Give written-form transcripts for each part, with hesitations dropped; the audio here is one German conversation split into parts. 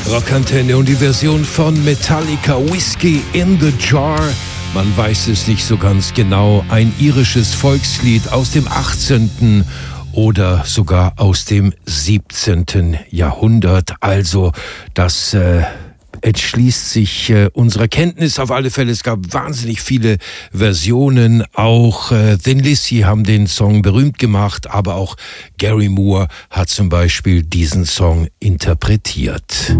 Rockantenne und die Version von Metallica, Whiskey in the Jar. Man weiß es nicht so ganz genau. Ein irisches Volkslied aus dem 18. oder sogar aus dem 17. Jahrhundert. Also das entschließt sich unserer Kenntnis. Auf alle Fälle, es gab wahnsinnig viele Versionen. Auch Thin Lizzy haben den Song berühmt gemacht, aber auch Gary Moore hat zum Beispiel diesen Song interpretiert.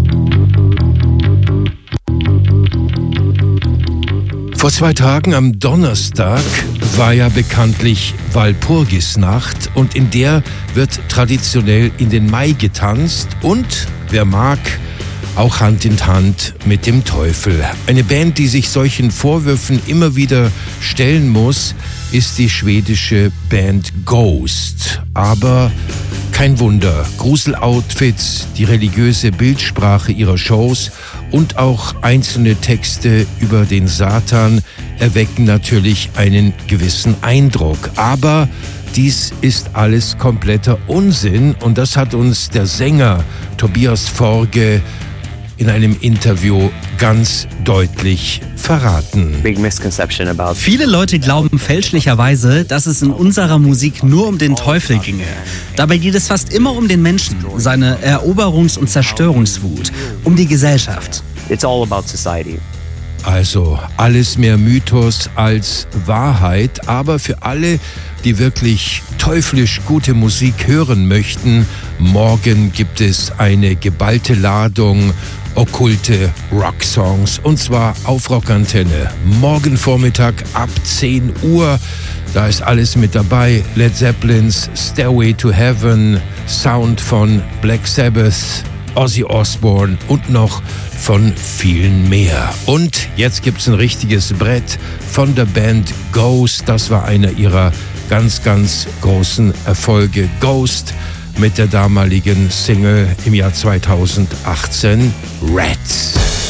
Vor 2 Tagen am Donnerstag war ja bekanntlich Walpurgisnacht und in der wird traditionell in den Mai getanzt und, wer mag, auch Hand in Hand mit dem Teufel. Eine Band, die sich solchen Vorwürfen immer wieder stellen muss, ist die schwedische Band Ghost. Aber kein Wunder, Grusel-Outfits, die religiöse Bildsprache ihrer Shows und auch einzelne Texte über den Satan erwecken natürlich einen gewissen Eindruck. Aber dies ist alles kompletter Unsinn und das hat uns der Sänger Tobias Forge in einem Interview ganz deutlich verraten. Viele Leute glauben fälschlicherweise, dass es in unserer Musik nur um den Teufel ginge. Dabei geht es fast immer um den Menschen, seine Eroberungs- und Zerstörungswut, um die Gesellschaft. It's all about society. Also alles mehr Mythos als Wahrheit, aber für alle, die wirklich teuflisch gute Musik hören möchten, morgen gibt es eine geballte Ladung okkulte Rocksongs und zwar auf Rockantenne. Morgen Vormittag ab 10 Uhr, da ist alles mit dabei. Led Zeppelins Stairway to Heaven, Sound von Black Sabbath, Ozzy Osbourne und noch von vielen mehr. Und jetzt gibt's ein richtiges Brett von der Band Ghost. Das war einer ihrer ganz, ganz großen Erfolge. Ghost mit der damaligen Single im Jahr 2018, Rats.